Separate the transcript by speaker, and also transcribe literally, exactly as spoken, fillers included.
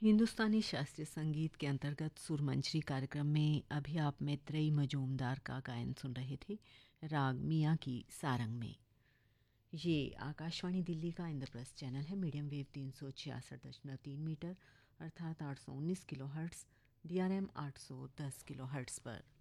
Speaker 1: हिंदुस्तानी शास्त्रीय संगीत के अंतर्गत सुरमंजरी कार्यक्रम में अभी आप मैत्रेयी मजूमदार का गायन सुन रहे थे राग मियाँ की सारंग में। ये आकाशवाणी दिल्ली का इंद्रप्रस्थ चैनल है। मीडियम वेव तीन सौ छियासठ दशमलव तीन मीटर अर्थात आठ सौ उन्नीस kilo hertz, D R M आठ सौ दस किलो हर्ट्स पर।